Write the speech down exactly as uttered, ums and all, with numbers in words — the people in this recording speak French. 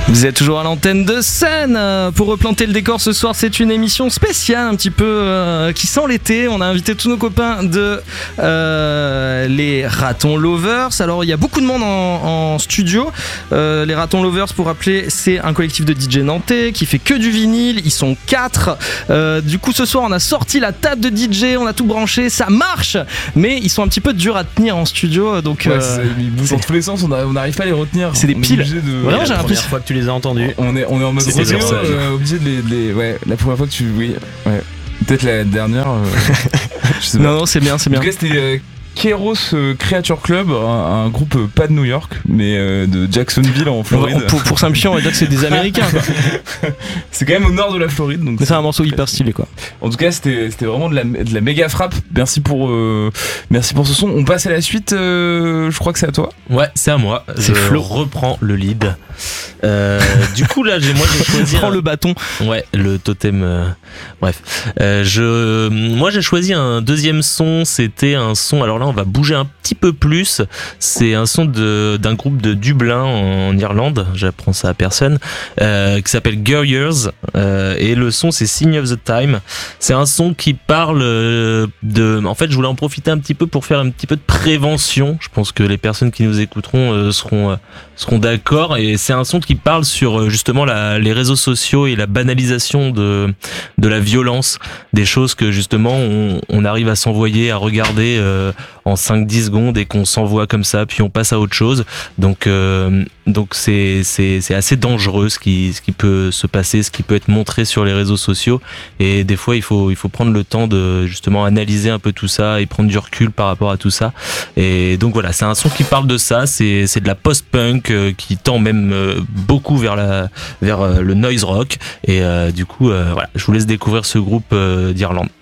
Vous êtes toujours à l'antenne de Scène. Pour replanter le décor ce soir, c'est une émission spéciale un petit peu euh, qui sent l'été. On a invité tous nos copains de euh, les Ratons Lovers. Alors il y a beaucoup de monde en, en studio. euh, Les Ratons Lovers, pour rappeler, c'est un collectif de D J nantais qui fait que du vinyle. Ils sont quatre. euh, Du coup ce soir on a sorti la table de D J, on a tout branché, ça marche. Mais ils sont un petit peu durs à tenir en studio. Donc ouais, euh, ils bougent dans tous les sens, on n'arrive pas à les retenir. C'est des on piles. De... Vraiment, j'ai la l'impression. première fois que tu les as entendus. On est, on est en mode C'était rodeo, dur, ça. euh, obligé de les, de les. Ouais, la première fois que tu. Oui, ouais. Peut-être la dernière. Euh, je sais pas. Non, non, c'est bien, c'est bien. En tout cas, c'était euh, Keros euh, Creature Club, un, un groupe euh, pas de New York, mais euh, de Jacksonville en Floride. On- pour, pour simplifier, on va dire que c'est des Américains, quoi. C'est quand même au nord de la Floride. Donc Mais c'est un morceau hyper stylé, quoi. En tout cas, c'était, c'était vraiment de la, de la méga frappe. Merci pour, euh, merci pour ce son. On passe à la suite. Euh, je crois que c'est à toi. Ouais, c'est à moi. C'est Je Flo. reprends le lead. Euh, du coup, là, j'ai, moi, j'ai choisi. Prends un- le bâton. Ouais, le totem. euh, Bref, euh, je, moi, j'ai choisi un deuxième son. C'était un son. Alors là, on va bouger un petit peu plus. C'est un son de d'un groupe de Dublin en Irlande. J'apprends ça à personne. Euh, qui s'appelle Girl Years. Euh, et le son, c'est Sign of the Time. C'est un son qui parle euh, de. En fait, je voulais en profiter un petit peu pour faire un petit peu de prévention. Je pense que les personnes qui nous écouteront euh, seront euh, seront d'accord. Et c'est un son qui parle sur euh, justement la, les réseaux sociaux et la banalisation de de la violence, des choses que justement on, on arrive à s'envoyer, à regarder euh, en cinq dix secondes et qu'on s'envoie comme ça, puis on passe à autre chose. Donc euh, donc c'est c'est c'est assez dangereux ce qui ce qui peut se passer, ce qui peut être montré sur les réseaux sociaux. Et des fois il faut il faut prendre le temps de justement analyser un peu tout ça et prendre du recul par rapport à tout ça. Et donc voilà, c'est un son qui parle de ça. C'est c'est de la post-punk euh, qui tend même euh, beaucoup vers la vers euh, le noise rock. Et euh, du coup euh, voilà, je vous laisse découvrir ce groupe euh, d'Irlande.